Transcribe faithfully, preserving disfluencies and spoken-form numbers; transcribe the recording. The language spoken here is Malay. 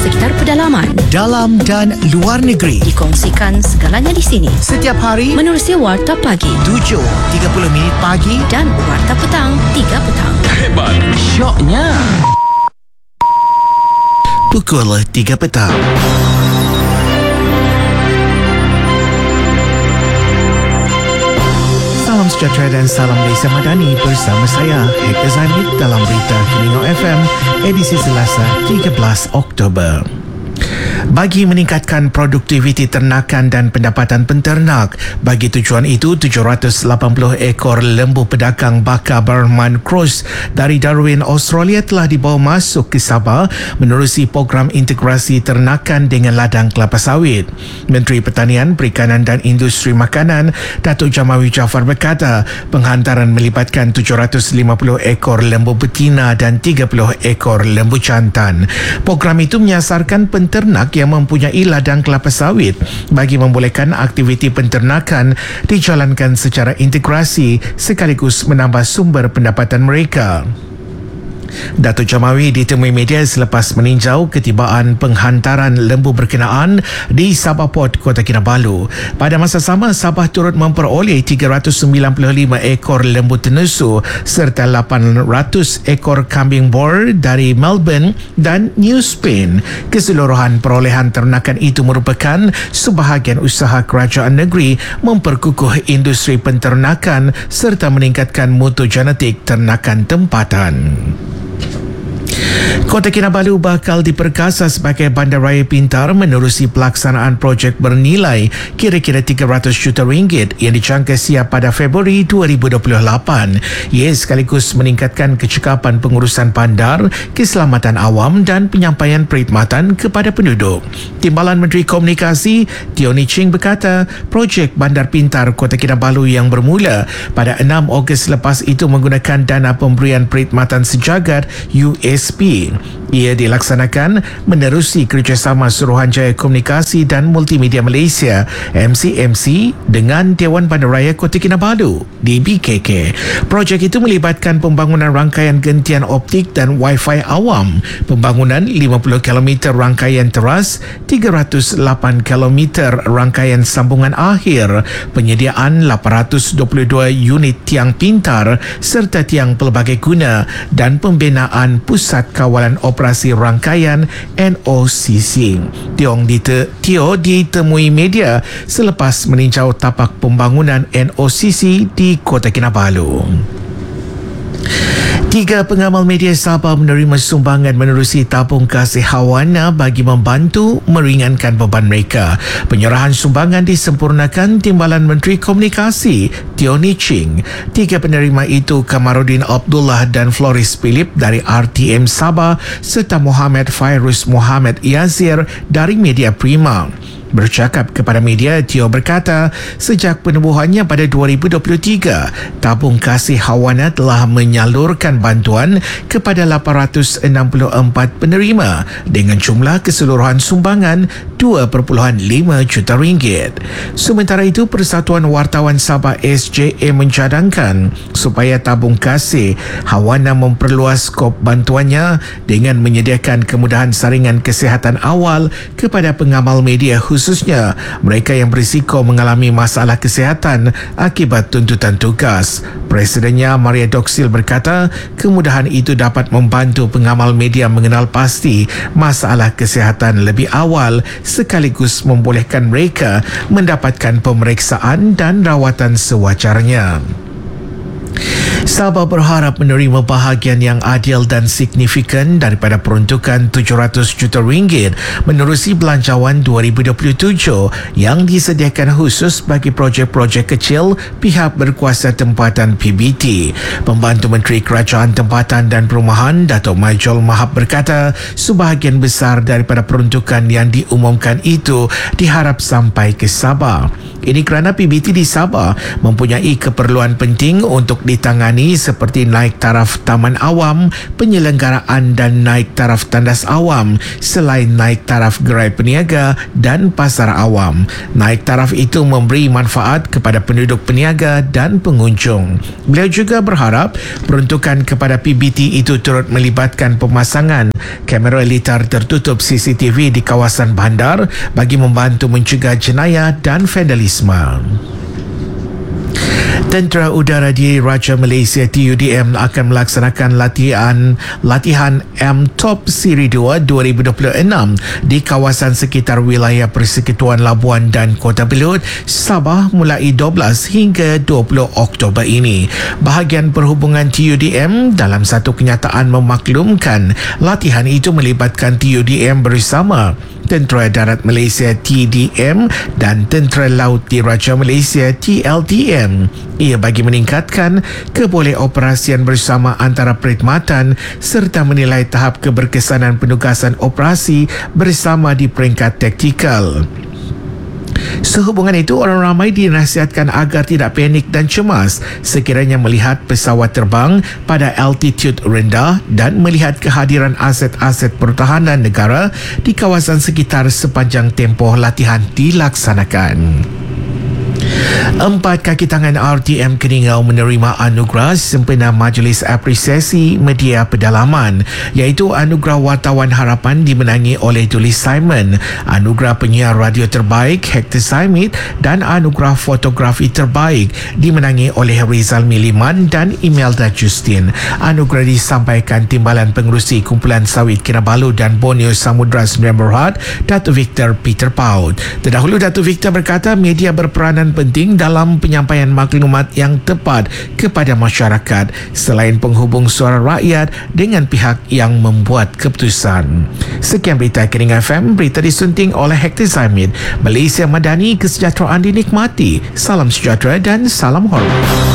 sekitar pedalaman, dalam dan luar negeri. Dikongsikan segalanya di sini. Setiap hari Menerusi Warta Pagi tujuh tiga puluh minit pagi dan Warta Petang tiga petang. Hebat, syoknya. Pukul tiga petang. Salam sejahtera dan salam Desa Madani bersama saya Hektar Zahid dalam berita Telinga F M edisi Selasa tiga belas Oktober. Bagi meningkatkan produktiviti ternakan dan pendapatan penternak, bagi tujuan itu tujuh ratus lapan puluh ekor lembu pedakang baka Burman Cross dari Darwin, Australia telah dibawa masuk ke Sabah menerusi program integrasi ternakan dengan ladang kelapa sawit. Menteri Pertanian, Perikanan dan Industri Makanan, Datuk Jamawi Jaafar berkata, penghantaran melibatkan tujuh ratus lima puluh ekor lembu betina dan tiga puluh ekor lembu jantan. Program itu menyasarkan penternak yang mempunyai ladang kelapa sawit bagi membolehkan aktiviti penternakan dijalankan secara integrasi sekaligus menambah sumber pendapatan mereka. Datuk Jamawi ditemui media selepas meninjau ketibaan penghantaran lembu berkenaan di Sabah Port, Kota Kinabalu. Pada masa sama, Sabah turut memperoleh tiga ratus sembilan puluh lima ekor lembu tenusu serta lapan ratus ekor kambing bor dari Melbourne dan New Spain. Keseluruhan perolehan ternakan itu merupakan sebahagian usaha kerajaan negeri memperkukuh industri penternakan serta meningkatkan mutu genetik ternakan tempatan. Kota Kinabalu bakal diperkasa sebagai bandaraya pintar menerusi pelaksanaan projek bernilai kira-kira tiga ratus juta ringgit yang dijangka siap pada Februari dua ribu dua puluh lapan. Ia sekaligus meningkatkan kecekapan pengurusan bandar, keselamatan awam dan penyampaian perkhidmatan kepada penduduk. Timbalan Menteri Komunikasi Teo Ni Ching berkata, projek Bandar Pintar Kota Kinabalu yang bermula pada enam Ogos lepas itu menggunakan dana pemberian perkhidmatan sejagat U S P. Ia dilaksanakan menerusi kerjasama Suruhanjaya Komunikasi dan Multimedia Malaysia M C M C dengan Dewan Bandaraya Kota Kinabalu D B K K. Projek itu melibatkan pembangunan rangkaian gentian optik dan Wi-Fi awam, pembangunan lima puluh kilometer rangkaian teras, tiga ratus lapan kilometer rangkaian sambungan akhir, penyediaan lapan ratus dua puluh dua unit tiang pintar serta tiang pelbagai guna dan pembinaan pusat kawalan operasi rangkaian N O C C. Tiong dite, Teo ditemui media selepas meninjau tapak pembangunan N O C C di Kota Kinabalu. Tiga pengamal media Sabah menerima sumbangan menerusi tabung kasih Hawana bagi membantu meringankan beban mereka. Penyerahan sumbangan disempurnakan Timbalan Menteri Komunikasi Teo Ni Ching. Tiga penerima itu Kamarudin Abdullah dan Floris Philip dari R T M Sabah serta Muhammad Fairuz Muhammad Yazir dari Media Prima. Bercakap kepada media, Teo berkata, sejak penubuhannya pada dua ribu dua puluh tiga, tabung kasih Hawana telah menyalurkan bantuan kepada lapan ratus enam puluh empat penerima dengan jumlah keseluruhan sumbangan dua perpuluhan lima juta ringgit. Sementara itu, Persatuan Wartawan Sabah S J A mencadangkan supaya tabung kasih Hawana memperluas skop bantuannya dengan menyediakan kemudahan saringan kesihatan awal kepada pengamal media khususnya mereka yang berisiko mengalami masalah kesihatan akibat tuntutan tugas. Presidennya Maria Doxil berkata, kemudahan itu dapat membantu pengamal media mengenal pasti masalah kesihatan lebih awal sekaligus membolehkan mereka mendapatkan pemeriksaan dan rawatan sewajarnya. Sabah berharap menerima bahagian yang adil dan signifikan daripada peruntukan tujuh ratus juta ringgit menerusi belanjawan dua ribu dua puluh tujuh yang disediakan khusus bagi projek-projek kecil pihak berkuasa tempatan P B T. Pembantu Menteri Kerajaan Tempatan dan Perumahan Datuk Majol Mahab berkata, sebahagian besar daripada peruntukan yang diumumkan itu diharap sampai ke Sabah. Ini kerana P B T di Sabah mempunyai keperluan penting untuk ditangani seperti naik taraf taman awam, penyelenggaraan dan naik taraf tandas awam selain naik taraf gerai peniaga dan pasar awam. Naik taraf itu memberi manfaat kepada penduduk peniaga dan pengunjung. Beliau juga berharap peruntukan kepada P B T itu turut melibatkan pemasangan kamera litar tertutup C C T V di kawasan bandar bagi membantu mencegah jenayah dan vandalisme. Tentera Udara Diri Raja Malaysia T U D M akan melaksanakan latihan latihan M Top Siri dua dua ribu dua puluh enam di kawasan sekitar wilayah Persekutuan Labuan dan Kota Belud, Sabah mulai dua belas hingga dua puluh Oktober ini. Bahagian perhubungan T U D M dalam satu kenyataan memaklumkan latihan itu melibatkan T U D M bersama Tentera Darat Malaysia T D M dan Tentera Laut Diraja Malaysia T L D M. Ia bagi meningkatkan kebolehoperasian bersama antara perkhidmatan serta menilai tahap keberkesanan penugasan operasi bersama di peringkat taktikal. Sehubungan itu, orang ramai dinasihatkan agar tidak panik dan cemas sekiranya melihat pesawat terbang pada altitude rendah dan melihat kehadiran aset-aset pertahanan negara di kawasan sekitar sepanjang tempoh latihan dilaksanakan. Empat kaki tangan R T M Keningau menerima anugerah sempena Majlis Apresiasi Media Pedalaman, iaitu Anugerah Wartawan Harapan dimenangi oleh Julie Simon, Anugerah Penyiar Radio Terbaik Hector Saimit dan Anugerah Fotografi Terbaik dimenangi oleh Rizal Miliman dan Imelda Justin. Anugerah disampaikan Timbalan Pengerusi Kumpulan Sawit Kinabalu dan Borneo Samudra Sembilan Berhad, Datuk Victor Peter Paut. Terdahulu Datuk Victor berkata media berperanan penting dalam penyampaian maklumat yang tepat kepada masyarakat selain penghubung suara rakyat dengan pihak yang membuat keputusan. Sekian berita Keningau F M, berita disunting oleh Hector Zaimid. Malaysia Madani, kesejahteraan dinikmati. Salam sejahtera dan salam hormat.